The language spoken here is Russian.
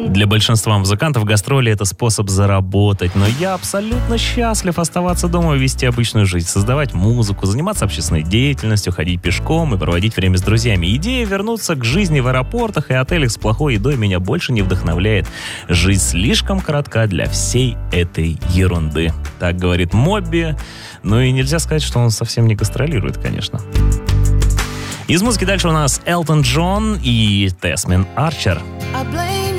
Для большинства музыкантов гастроли — это способ заработать, но я абсолютно счастлив оставаться дома и вести обычную жизнь, создавать музыку, заниматься общественной деятельностью, ходить пешком и проводить время с друзьями. Идея вернуться к жизни в аэропортах и отелях с плохой едой меня больше не вдохновляет. Жизнь слишком коротка для всей этой ерунды. Так говорит Мобби. Ну и нельзя сказать, что он совсем не гастролирует, конечно. Из музыки дальше у нас Элтон Джон и Тесмин Арчер.